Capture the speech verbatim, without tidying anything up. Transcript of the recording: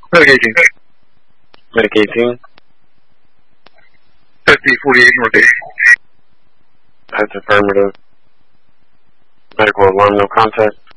Medic eighteen. Medic eighteen. S D forty-eight Northeast. That's affirmative. Medical alarm, no contact.